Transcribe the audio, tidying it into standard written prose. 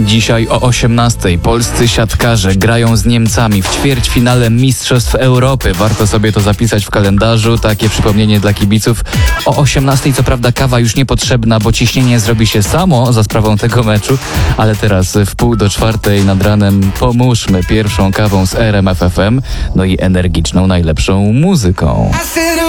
Dzisiaj o 18:00 polscy siatkarze grają z Niemcami w ćwierćfinale Mistrzostw Europy. Warto sobie to zapisać w kalendarzu, takie przypomnienie dla kibiców. O 18:00 co prawda kawa już niepotrzebna, bo ciśnienie zrobi się samo za sprawą tego meczu, ale teraz w 3:45 nad ranem pomóżmy pierwszą kawą z RMF FM, no i energiczną, najlepszą muzyką.